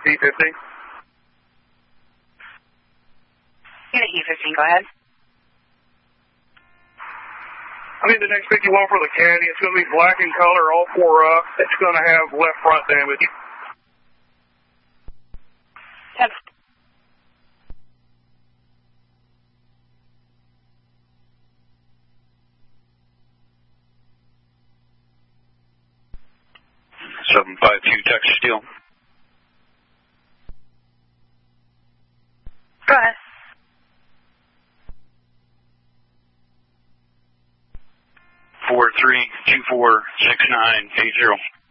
E50. Unit E15, go ahead. I need the next 51 for the Caddy. It's going to be black in color, all four up. It's going to have left front damage. 10. Seven 5-2, Texas Steel. Go ahead. 43246980.